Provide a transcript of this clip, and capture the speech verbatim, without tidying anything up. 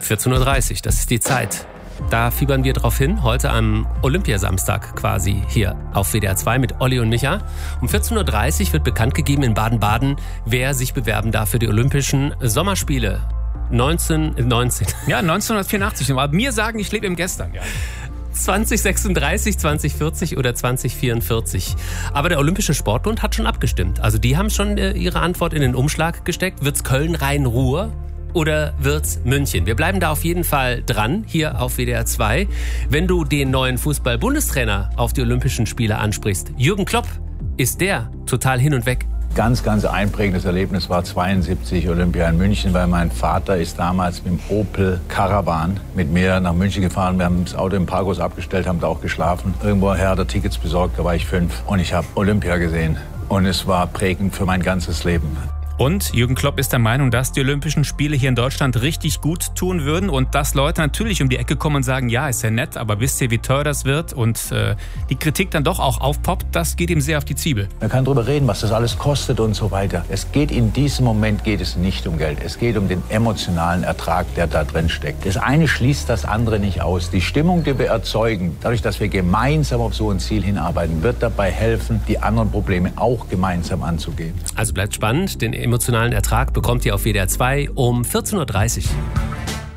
vierzehn Uhr dreißig, das ist die Zeit. Da fiebern wir drauf hin, heute am Olympiasamstag quasi hier auf W D R zwei mit Olli und Micha. Um vierzehn Uhr dreißig wird bekannt gegeben in Baden-Baden, wer sich bewerben darf für die Olympischen Sommerspiele. neunzehnhundertneunzehn Ja, neunzehnhundertvierundachtzig. Aber mir sagen, ich lebe im Gestern. Ja. zwanzig sechsunddreißig, zwanzig vierzig oder zwanzig vierundvierzig. Aber der Olympische Sportbund hat schon abgestimmt. Also die haben schon äh, ihre Antwort in den Umschlag gesteckt. Wird's Köln-Rhein-Ruhr oder wird's München? Wir bleiben da auf jeden Fall dran, hier auf W D R zwei. Wenn du den neuen Fußball-Bundestrainer auf die Olympischen Spiele ansprichst, Jürgen Klopp, ist der total hin und weg? Ganz, ganz einprägendes Erlebnis war zweiundsiebzig Olympia in München, weil mein Vater ist damals mit dem Opel Caravan mit mir nach München gefahren. Wir haben das Auto im Parkhaus abgestellt, haben da auch geschlafen. Irgendwoher hat er Tickets besorgt, da war ich fünf und ich habe Olympia gesehen. Und es war prägend für mein ganzes Leben. Und Jürgen Klopp ist der Meinung, dass die Olympischen Spiele hier in Deutschland richtig gut tun würden und dass Leute natürlich um die Ecke kommen und sagen, ja, ist ja nett, aber wisst ihr, wie teuer das wird? Und äh, die Kritik dann doch auch aufpoppt, das geht ihm sehr auf die Zwiebel. Man kann darüber reden, was das alles kostet und so weiter. Es geht in diesem Moment geht es nicht um Geld. Es geht um den emotionalen Ertrag, der da drin steckt. Das eine schließt das andere nicht aus. Die Stimmung, die wir erzeugen, dadurch, dass wir gemeinsam auf so ein Ziel hinarbeiten, wird dabei helfen, die anderen Probleme auch gemeinsam anzugehen. Also bleibt spannend, den emotionalen Ertrag bekommt ihr auf W D R zwei um vierzehn Uhr dreißig.